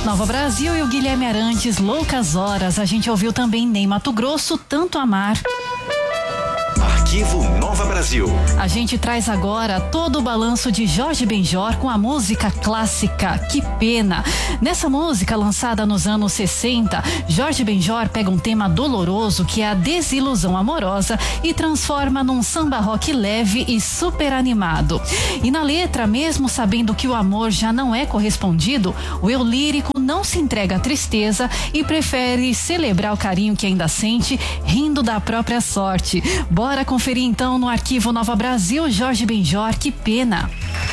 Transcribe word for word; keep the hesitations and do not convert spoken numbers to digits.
Nova Brasil e o Guilherme Arantes, Loucas Horas. A gente ouviu também Ney Matogrosso, Tanto Amar. Arquivo Nova Brasil. A gente traz agora todo o balanço de Jorge Benjor com a música clássica Que Pena. Nessa música, lançada nos anos sessenta, Jorge Benjor pega um tema doloroso que é a desilusão amorosa e transforma num samba rock leve e super animado. E na letra, mesmo sabendo que o amor já não é correspondido, o eu lírico não se entrega à tristeza e prefere celebrar o carinho que ainda sente, rindo da própria sorte. Bora conferir então no Arquivo Nova Brasil, Jorge Benjor, Que Pena.